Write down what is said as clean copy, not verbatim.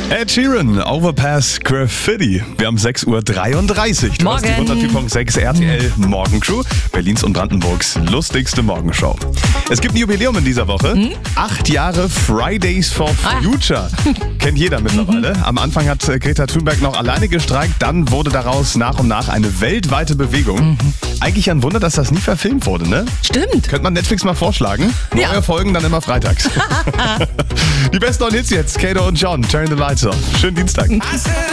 Ed Sheeran, Overpass Graffiti. Wir haben 6.33 Uhr. Du hast die 104.6 RTL Morgencrew, Berlins und Brandenburgs lustigste Morgenshow. Es gibt ein Jubiläum in dieser Woche. 8 Jahre Fridays for Future. Kennt jeder mittlerweile. Am Anfang hat Greta Thunberg noch alleine gestreikt, dann wurde daraus nach und nach eine weltweite Bewegung. Eigentlich ein Wunder, dass das nie verfilmt wurde, ne? Stimmt. Könnte man Netflix mal vorschlagen. Ja. Neue Folgen dann immer freitags. Die besten neuen Hits jetzt, Kato und John, Turn the Lights Off. Schönen Dienstag.